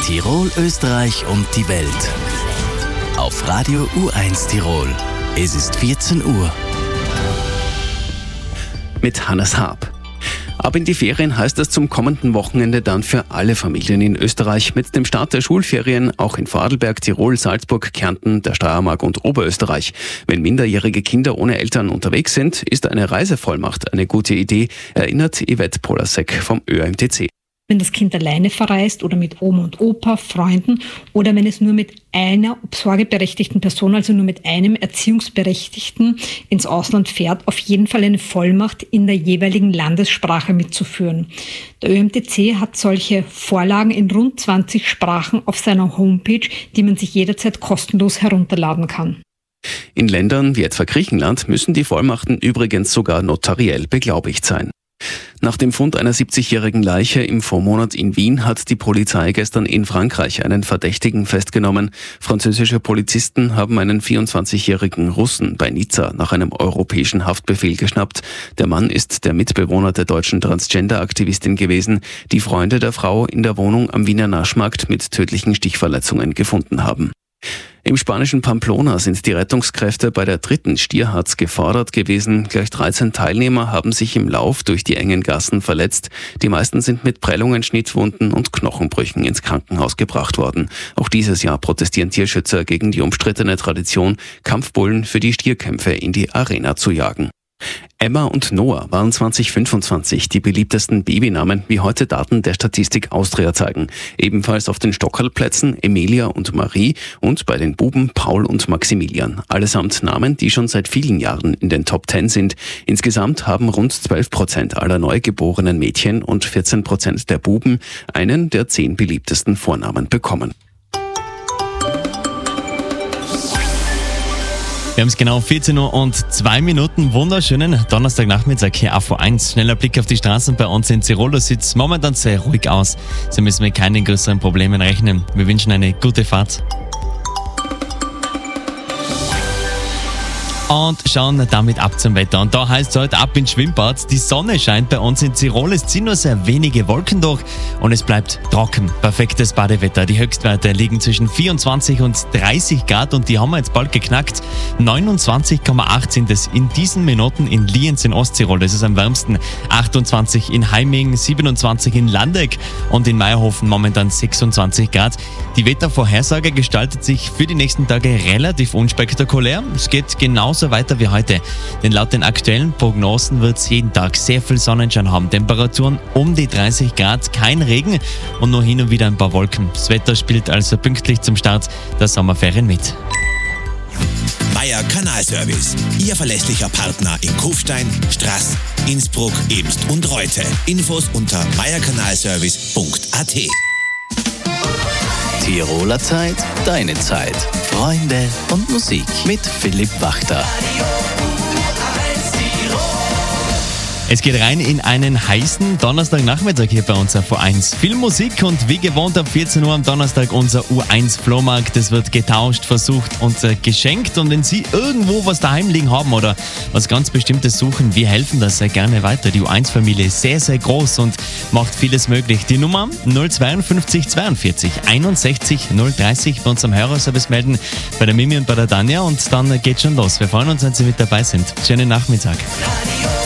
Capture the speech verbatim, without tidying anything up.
Tirol, Österreich und die Welt. Auf Radio U eins Tirol. Es ist vierzehn Uhr. Mit Hannes Haab. Ab in die Ferien heißt es zum kommenden Wochenende dann für alle Familien in Österreich. Mit dem Start der Schulferien auch in Vorarlberg, Tirol, Salzburg, Kärnten, der Steiermark und Oberösterreich. Wenn minderjährige Kinder ohne Eltern unterwegs sind, ist eine Reisevollmacht eine gute Idee, erinnert Yvette Polasek vom Ö M T C. Wenn das Kind alleine verreist oder mit Oma und Opa, Freunden oder wenn es nur mit einer sorgeberechtigten Person, also nur mit einem Erziehungsberechtigten ins Ausland fährt, auf jeden Fall eine Vollmacht in der jeweiligen Landessprache mitzuführen. Der Ö M T C hat solche Vorlagen in rund zwanzig Sprachen auf seiner Homepage, die man sich jederzeit kostenlos herunterladen kann. In Ländern wie etwa Griechenland müssen die Vollmachten übrigens sogar notariell beglaubigt sein. Nach dem Fund einer siebzigjährigen Leiche im Vormonat in Wien hat die Polizei gestern in Frankreich einen Verdächtigen festgenommen. Französische Polizisten haben einen vierundzwanzigjährigen Russen bei Nizza nach einem europäischen Haftbefehl geschnappt. Der Mann ist der Mitbewohner der deutschen Transgender-Aktivistin gewesen, die Freunde der Frau in der Wohnung am Wiener Naschmarkt mit tödlichen Stichverletzungen gefunden haben. Im spanischen Pamplona sind die Rettungskräfte bei der dritten Stierharz gefordert gewesen. Gleich dreizehn Teilnehmer haben sich im Lauf durch die engen Gassen verletzt. Die meisten sind mit Prellungen, Schnittwunden und Knochenbrüchen ins Krankenhaus gebracht worden. Auch dieses Jahr protestieren Tierschützer gegen die umstrittene Tradition, Kampfbullen für die Stierkämpfe in die Arena zu jagen. Emma und Noah waren zwanzig fünfundzwanzig die beliebtesten Babynamen, wie heute Daten der Statistik Austria zeigen. Ebenfalls auf den Stockerlplätzen Emilia und Marie und bei den Buben Paul und Maximilian. Allesamt Namen, die schon seit vielen Jahren in den Top Ten sind. Insgesamt haben rund zwölf Prozent aller neugeborenen Mädchen und vierzehn Prozent der Buben einen der zehn beliebtesten Vornamen bekommen. Wir haben es genau vierzehn Uhr und zwei Minuten. Wunderschönen Donnerstagnachmittag hier auf U eins. Schneller Blick auf die Straßen bei uns in Tirol. Da sieht es momentan sehr ruhig aus. Sie müssen mit keinen größeren Problemen rechnen. Wir wünschen eine gute Fahrt. Und schauen damit ab zum Wetter. Und da heißt es heute ab ins Schwimmbad. Die Sonne scheint bei uns in Tirol. Es ziehen nur sehr wenige Wolken durch und es bleibt trocken. Perfektes Badewetter. Die Höchstwerte liegen zwischen vierundzwanzig und dreißig Grad und die haben wir jetzt bald geknackt. neunundzwanzig Komma acht sind es in diesen Minuten in Lienz in Osttirol. Das ist am wärmsten. achtundzwanzig in Heiming, siebenundzwanzig in Landeck und in Meierhofen momentan sechsundzwanzig Grad. Die Wettervorhersage gestaltet sich für die nächsten Tage relativ unspektakulär. Es geht genauso weiter wie heute. Denn laut den aktuellen Prognosen wird es jeden Tag sehr viel Sonnenschein haben. Temperaturen um die dreißig Grad, kein Regen und nur hin und wieder ein paar Wolken. Das Wetter spielt also pünktlich zum Start der Sommerferien mit. Meier Kanalservice. Ihr verlässlicher Partner in Kufstein, Straß, Innsbruck, Ebst und Reute. Infos unter meierkanalservice punkt a t. Tiroler Zeit, deine Zeit. Freunde und Musik mit Philipp Wachter. Es geht rein in einen heißen Donnerstagnachmittag hier bei uns auf U eins. Viel Musik und wie gewohnt ab vierzehn Uhr am Donnerstag unser U eins Flohmarkt. Das wird getauscht, versucht und äh, geschenkt. Und wenn Sie irgendwo was daheim liegen haben oder was ganz Bestimmtes suchen, wir helfen das sehr gerne weiter. Die U eins Familie ist sehr, sehr groß und macht vieles möglich. Die Nummer null zweiundfünfzig zweiundvierzig einundsechzig null dreißig bei uns am Hörerservice melden, bei der Mimi und bei der Tanja und dann äh, geht's schon los. Wir freuen uns, wenn Sie mit dabei sind. Schönen Nachmittag. Radio